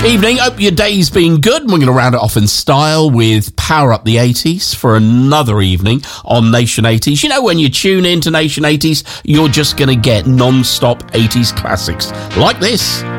Evening, hope your day's been good. We're going to round it off in style with Power Up the 80s for another evening on Nation 80s. You know, when you tune in to Nation 80s, you're just going to get non-stop 80s classics like this.